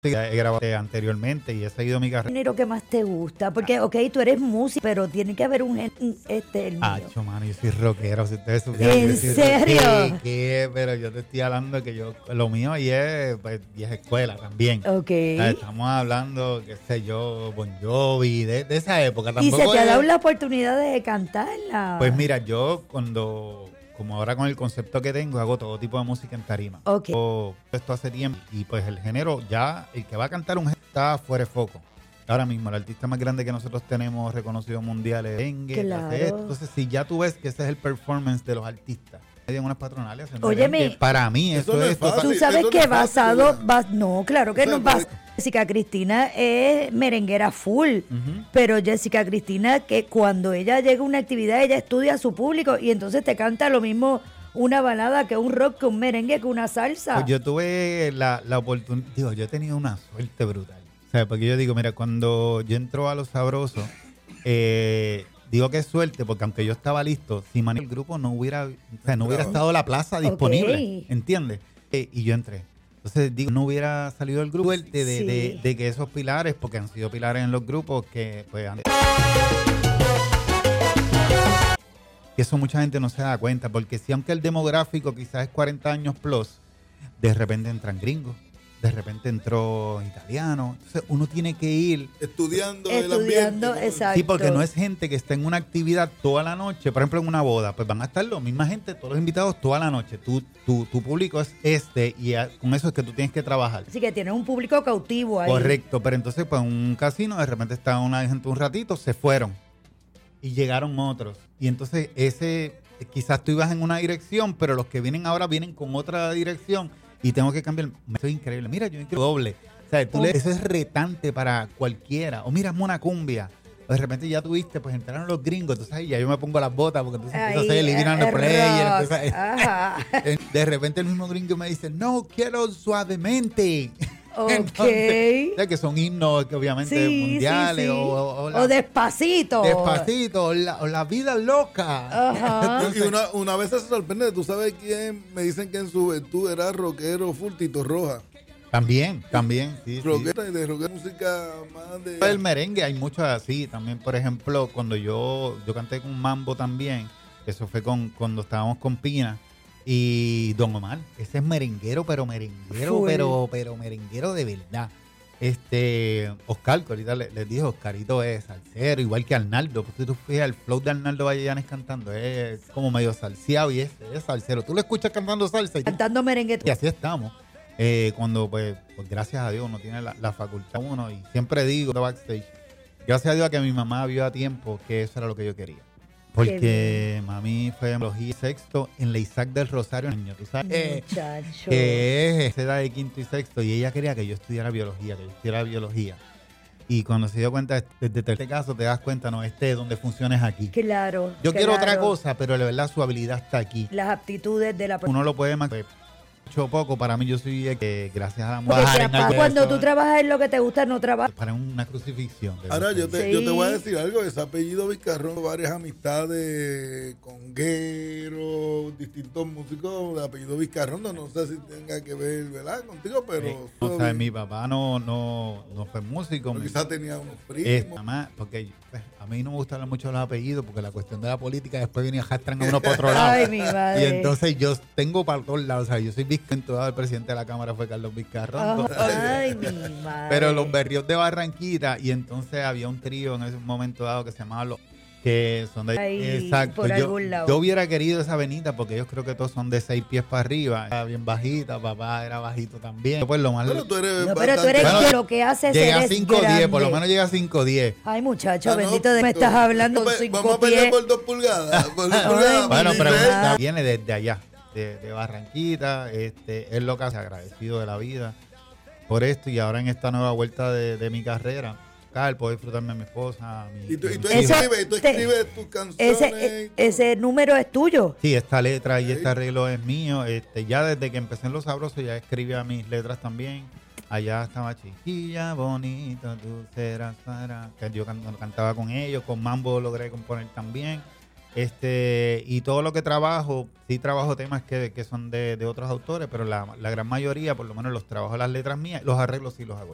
he grabado anteriormente y he seguido mi carrera. ¿Qué género que más te gusta? Porque, tú eres músico, pero tiene que haber el mío. Mano, yo soy rockero, si ustedes supieran. ¿En serio? Pero yo te estoy hablando que lo mío ahí es vieja escuela también. Ok. O sea, estamos hablando, qué sé yo, Bon Jovi, de esa época. ¿Y Tampoco se te ha dado la oportunidad de cantarla? Pues mira, yo como ahora con el concepto que tengo, hago todo tipo de música en tarima. Ok. Esto hace tiempo y pues el género ya, el que va a cantar un género está fuera de foco. Ahora mismo, el artista más grande que nosotros tenemos reconocido mundial es merengue. Claro. Entonces, si ya tú ves que ese es el performance de los artistas, en unas patronales, Óyeme, para mí eso no es es fácil. tú sabes eso que no es basado, fácil, no, claro que O sea, no pasa. Jessica Cristina es merenguera full, pero Jessica Cristina, que cuando ella llega a una actividad, ella estudia a su público y entonces te canta lo mismo una balada que un rock, que un merengue, que una salsa. Pues yo tuve la oportunidad, yo he tenido una suerte brutal. O sea, porque yo digo, mira, cuando yo entro a Los Sabrosos, digo que es suerte, porque aunque yo estaba listo, si el grupo no hubiera estado la plaza disponible, Ok. ¿entiendes? Y yo entré. Entonces, digo, no hubiera salido el grupo suerte de que esos pilares, porque han sido pilares en los grupos que pues que eso mucha gente no se da cuenta, porque si aunque el demográfico quizás es 40 años plus, de repente entran gringos, de repente entró italiano, entonces uno tiene que ir estudiando el ambiente, ¿no? Exacto. Sí, porque no es gente que está en una actividad toda la noche. Por ejemplo, en una boda, pues van a estar la misma gente, todos los invitados toda la noche. Tu público es y con eso es que tú tienes que trabajar. Así que tienes un público cautivo ahí. Correcto, pero entonces pues en un casino de repente está una gente un ratito, se fueron y llegaron otros. Y entonces quizás tú ibas en una dirección, pero los que vienen ahora vienen con otra dirección y tengo que cambiar. Eso es increíble. Mira, yo quiero doble. O sea, eso es retante para cualquiera. O mira, una cumbia. O de repente ya tuviste, pues entraron los gringos. Entonces ahí ya yo me pongo las botas porque entonces empiezo a hacer eliminando player. Entonces, de repente el mismo gringo me dice, no, quiero suavemente. Ok. Entonces, o sea, que son himnos que obviamente mundiales. Sí. O Despacito. Despacito, o la vida loca. Ajá. Y una vez se sorprende, tú sabes quién, me dicen que en su juventud era rockero full, Tito Roja. También, sí. Rockero y de rockero, música más de... El merengue, hay muchos así. También, por ejemplo, cuando yo canté con Mambo también, eso fue cuando estábamos con Pina y Don Omar. Ese es merenguero, pero merenguero, pero merenguero de verdad. Oscar, que ahorita les dije, Oscarito es salsero, igual que Arnaldo. Porque tú fijas el flow de Arnaldo Vallallanes cantando, es como medio salseado y es salsero. Tú lo escuchas cantando salsa y Cantando merengue. y así estamos. Cuando pues gracias a Dios uno tiene la facultad uno, y siempre digo backstage, gracias a Dios a que mi mamá vio a tiempo que eso era lo que yo quería. Porque mami fue en biología sexto en la Isaac del Rosario, tú sabes, Muchacho. que es edad de quinto y sexto, y ella quería que yo estudiara biología, Y cuando se dio cuenta, desde este caso te das cuenta, no, donde funciona es aquí. Claro. Yo quiero otra cosa, pero la verdad su habilidad está aquí. Las aptitudes de la persona. Uno lo puede más mucho o poco, para mí yo soy que gracias a la Porque mujer cuando tú trabajas en lo que te gusta, no trabajas. para una crucifixión. Ahora yo te voy a decir algo, ese apellido Vizcarrón, varias amistades, congueros, distintos músicos de apellido Vizcarrón, no sé si tenga que ver, ¿verdad? Contigo, pero... O sea, mi papá no fue músico. Quizás tenía unos primos. Mamá, porque pues, a mí no me gusta hablar mucho de los apellidos, porque la cuestión de la política después viene y arrastran a uno para otro lado. Ay, mi madre. Y entonces yo tengo para todos lados, o sea, yo soy Vizcarrón, el presidente de la Cámara fue Carlos Vizcarrón. Ay, mi madre. Pero los berrios de Barranquita, y entonces había un trío en ese momento dado que se llamaba Los, que son de... Ahí, exacto. por algún lado. Yo hubiera querido esa avenida porque ellos creo que todos son de 6 pies para arriba. Era bien bajita, papá era bajito también. Pues lo más... Pero tú eres No, pero tú eres Bueno, lo que haces. Llega a eres 5'10", por lo grande. menos llega a 5'10". Ay, muchacho, Ah, no, bendito de me estás hablando con 5 Vamos a pelear pies. por 2 pulgadas. Por 2 Ay, pulgadas. Bueno, pero nivel. viene desde allá, de Barranquita. Es lo que hace, agradecido de la vida por esto y ahora en esta nueva vuelta de mi carrera. Acá, poder disfrutarme a mi esposa, a mi... Y tú Eso- escribes tus canciones. Ese número es tuyo. Sí, esta letra y este arreglo es mío. Ya desde que empecé en Los Sabrosos ya escribía mis letras también. Allá estaba Chiquilla Bonita, tú serás para... Que yo cantaba con ellos, con Mambo logré componer también. Y todo lo que trabajo, sí trabajo temas que son de otros autores, pero la gran mayoría, por lo menos los trabajos, las letras mías, los arreglos sí los hago.